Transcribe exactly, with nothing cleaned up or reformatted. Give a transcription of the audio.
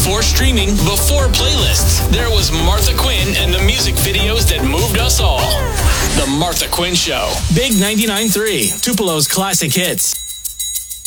before streaming, before playlists, there was Martha Quinn and the music videos that moved us all. The Martha Quinn Show. Big ninety-nine point three, Tupelo's classic hits.